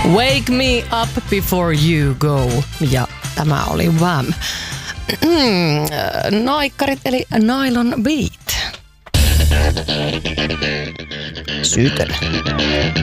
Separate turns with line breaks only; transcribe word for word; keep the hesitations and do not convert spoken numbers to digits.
Wake me up before you go. Ja tämä oli Wham. Naikkarit eli Nylon Beat. Syytele.